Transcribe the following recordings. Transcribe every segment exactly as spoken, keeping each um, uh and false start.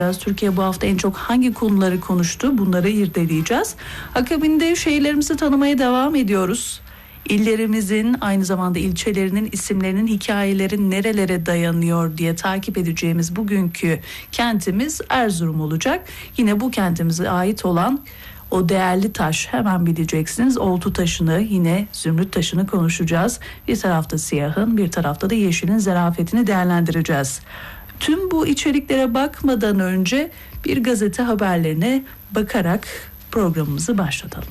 Türkiye bu hafta en çok hangi konuları konuştu? Bunları irdeleyeceğiz. Akabinde şehirlerimizi tanımaya devam ediyoruz. İllerimizin, aynı zamanda ilçelerinin isimlerinin hikayeleri nerelere dayanıyor diye takip edeceğimiz bugünkü kentimiz Erzurum olacak. Yine bu kentimize ait olan o değerli taş, hemen bileceksiniz, oltu taşını, yine zümrüt taşını konuşacağız. Bir tarafta siyahın, bir tarafta da yeşilin zarafetini değerlendireceğiz. Tüm bu içeriklere bakmadan önce bir gazete haberlerine bakarak programımızı başlatalım.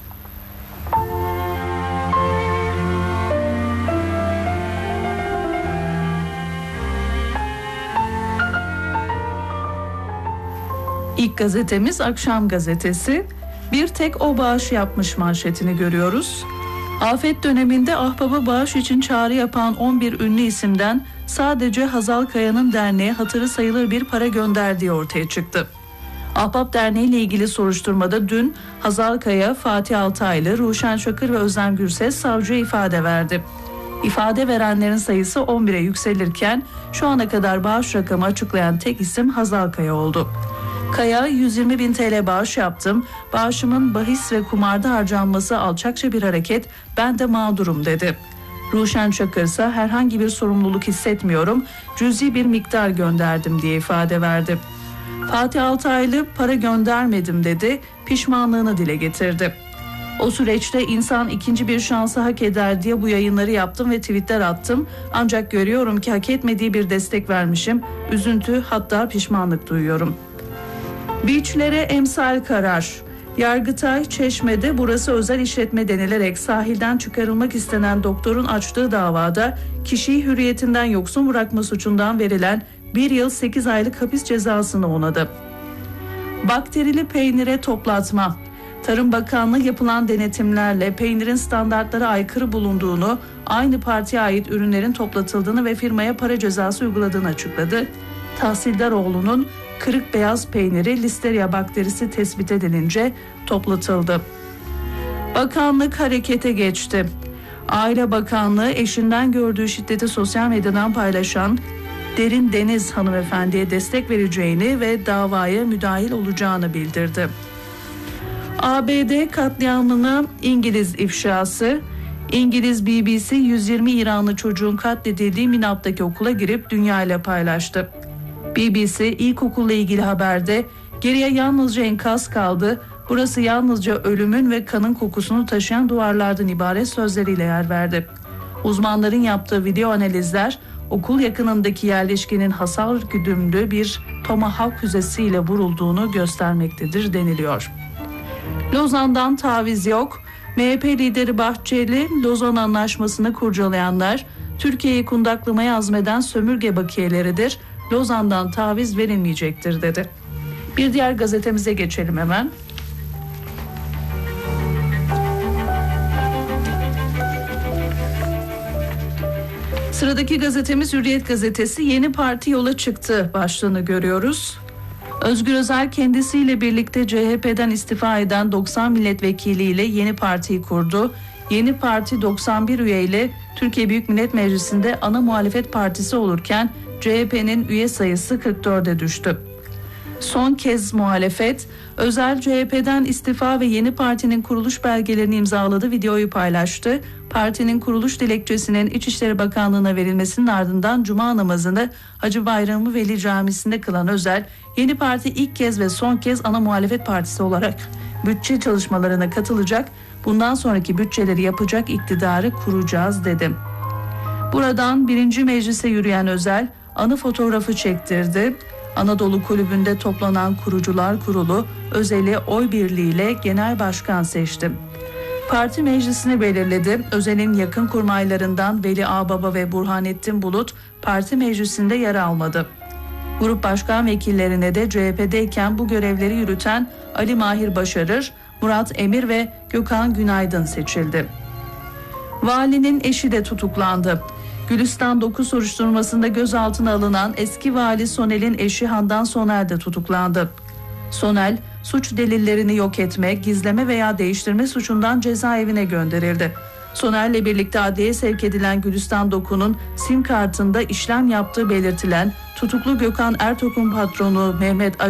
İlk gazetemiz Akşam Gazetesi. Bir tek o bağış yapmış manşetini görüyoruz. Afet döneminde Ahbap'a bağış için çağrı yapan on bir ünlü isimden sadece Hazal Kaya'nın derneğe hatırı sayılır bir para gönderdiği ortaya çıktı. Ahbap Derneği ile ilgili soruşturmada dün Hazal Kaya, Fatih Altaylı, Ruşen Çakır ve Özlem Gürses savcıya ifade verdi. İfade verenlerin sayısı on bire yükselirken şu ana kadar bağış rakamı açıklayan tek isim Hazal Kaya oldu. Kaya, yüz yirmi bin TL bağış yaptım, bağışımın bahis ve kumarda harcanması alçakça bir hareket, ben de mağdurum dedi. Ruşen Çakır ise herhangi bir sorumluluk hissetmiyorum, cüzi bir miktar gönderdim diye ifade verdi. Fatih Altaylı para göndermedim dedi, pişmanlığını dile getirdi. O süreçte insan ikinci bir şansı hak eder diye bu yayınları yaptım ve tweetler attım. Ancak görüyorum ki hak etmediği bir destek vermişim, üzüntü hatta pişmanlık duyuyorum. Beachlere emsal karar. Yargıtay, Çeşme'de burası özel işletme denilerek sahilden çıkarılmak istenen doktorun açtığı davada kişiyi hürriyetinden yoksun bırakma suçundan verilen bir yıl sekiz aylık hapis cezasını onadı. Bakterili peynire toplatma. Tarım Bakanlığı yapılan denetimlerle peynirin standartlara aykırı bulunduğunu, aynı partiye ait ürünlerin toplatıldığını ve firmaya para cezası uyguladığını açıkladı. Tahsildaroğlu'nun kırık beyaz peyniri listeria bakterisi tespit edilince toplatıldı. Bakanlık harekete geçti. Aile Bakanlığı eşinden gördüğü şiddeti sosyal medyadan paylaşan Derin Deniz hanımefendiye destek vereceğini ve davaya müdahil olacağını bildirdi. A B D katliamına İngiliz ifşası. İngiliz B B C yüz yirmi İranlı çocuğun katledildiği Minap'taki okula girip dünyayla paylaştı. B B C ilkokulla ilgili haberde geriye yalnızca enkaz kaldı, burası yalnızca ölümün ve kanın kokusunu taşıyan duvarlardan ibaret sözleriyle yer verdi. Uzmanların yaptığı video analizler okul yakınındaki yerleşkenin hasar güdümlü bir Tomahawk füzesiyle vurulduğunu göstermektedir deniliyor. Lozan'dan taviz yok. M H P lideri Bahçeli, Lozan Anlaşması'nı kurcalayanlar Türkiye'yi kundaklamaya azmeden sömürge bakiyeleridir, Lozan'dan taviz verilmeyecektir dedi. Bir diğer gazetemize geçelim hemen. Sıradaki gazetemiz Hürriyet Gazetesi. Yeni parti yola çıktı başlığını görüyoruz. Özgür Özel kendisiyle birlikte C H P'den istifa eden doksan milletvekiliyle yeni partiyi kurdu. Yeni parti doksan bir üyeyle Türkiye Büyük Millet Meclisi'nde ana muhalefet partisi olurken C H P'nin üye sayısı kırk dörde düştü. Son kez muhalefet, Özel C H P'den istifa ve yeni partinin kuruluş belgelerini imzaladı, videoyu paylaştı. Partinin kuruluş dilekçesinin İçişleri Bakanlığı'na verilmesinin ardından Cuma namazını Hacı Bayramı Veli Camisi'nde kılan Özel, yeni parti ilk kez ve son kez ana muhalefet partisi olarak bütçe çalışmalarına katılacak, bundan sonraki bütçeleri yapacak iktidarı kuracağız dedi. Buradan birinci meclise yürüyen Özel, anı fotoğrafı çektirdi. Anadolu Kulübü'nde toplanan kurucular kurulu Özel'i oy birliğiyle genel başkan seçti. Parti meclisini belirledi. Özel'in yakın kurmaylarından Veli Ağbaba ve Burhanettin Bulut parti meclisinde yer almadı. Grup başkan vekillerine de C H P'deyken bu görevleri yürüten Ali Mahir Başarır, Murat Emir ve Gökhan Günaydın seçildi. Valinin eşi de tutuklandı. Gülistan dokuz soruşturmasında gözaltına alınan eski vali Sonel'in eşi Handan Soner de tutuklandı. Sonel, suç delillerini yok etme, gizleme veya değiştirme suçundan cezaevine gönderildi. Soner'le birlikte adliyeye sevk edilen Gülistan Doku'nun sim kartında işlem yaptığı belirtilen tutuklu Gökhan Ertok'un patronu Mehmet